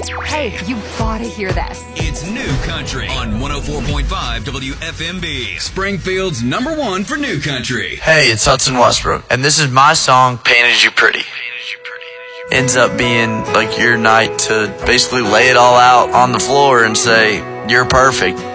Hey, you gotta hear this. It's New Country on 104.5 WFMB. Springfield's #1 for New Country. Hey, it's Hudson Westbrook, and this is my song, Painted You Pretty. Ends up being like your night to basically lay it all out on the floor and say, you're perfect.